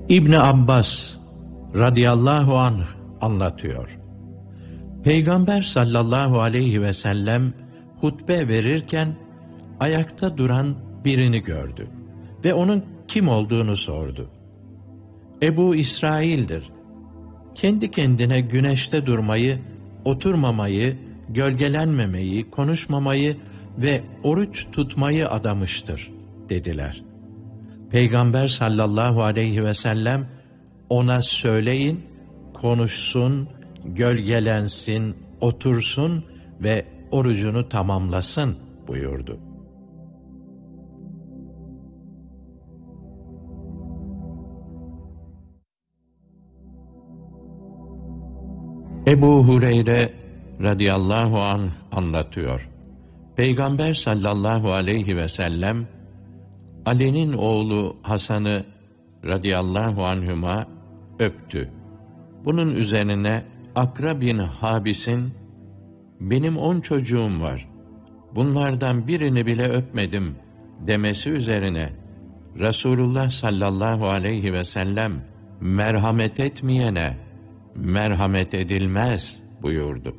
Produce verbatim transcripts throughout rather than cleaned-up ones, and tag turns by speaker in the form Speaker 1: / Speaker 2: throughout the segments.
Speaker 1: İbni Abbas radıyallahu anh anlatıyor. Peygamber sallallahu aleyhi ve sellem hutbe verirken ayakta duran birini gördü ve onun kim olduğunu sordu. Ebu İsrail'dir. Kendi kendine güneşte durmayı, oturmamayı, gölgelenmemeyi, konuşmamayı ve oruç tutmayı adamıştır dediler. Peygamber sallallahu aleyhi ve sellem ona söyleyin, konuşsun, gölgelensin, otursun ve orucunu tamamlasın buyurdu. Ebu Hureyre radıyallahu anh anlatıyor. Peygamber sallallahu aleyhi ve sellem Ali'nin oğlu Hasan'ı radıyallahu anhüma öptü. Bunun üzerine Akra bin Habis'in benim on çocuğum var, bunlardan birini bile öpmedim demesi üzerine Resulullah sallallahu aleyhi ve sellem merhamet etmeyene merhamet edilmez buyurdu.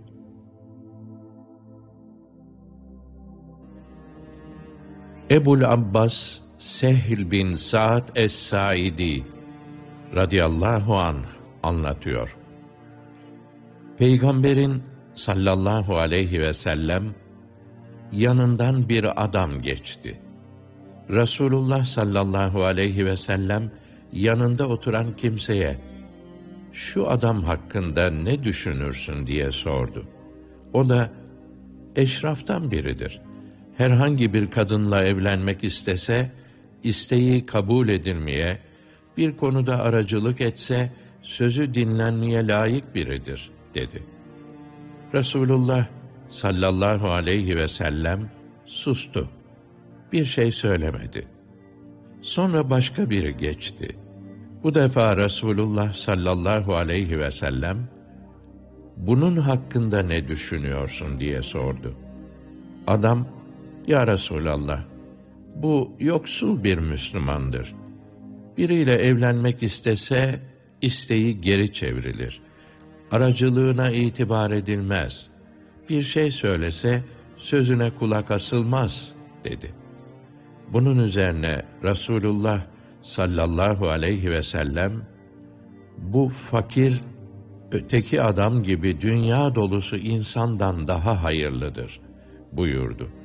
Speaker 1: Ebul Abbas Sehl bin Sa'd es-Saidi radıyallahu anh anlatıyor. Peygamberin sallallahu aleyhi ve sellem yanından bir adam geçti. Resulullah sallallahu aleyhi ve sellem yanında oturan kimseye şu adam hakkında ne düşünürsün diye sordu. O da eşraftan biridir. Herhangi bir kadınla evlenmek istese, isteği kabul edilmeye, bir konuda aracılık etse, sözü dinlenmeye layık biridir, dedi. Resulullah sallallahu aleyhi ve sellem sustu. Bir şey söylemedi. Sonra başka biri geçti. Bu defa Resulullah sallallahu aleyhi ve sellem, bunun hakkında ne düşünüyorsun diye sordu. Adam, ya Resulallah, bu yoksul bir Müslümandır. Biriyle evlenmek istese, isteği geri çevrilir. Aracılığına itibar edilmez. Bir şey söylese, sözüne kulak asılmaz, dedi. Bunun üzerine Resulullah sallallahu aleyhi ve sellem, bu fakir, öteki adam gibi dünya dolusu insandan daha hayırlıdır, buyurdu.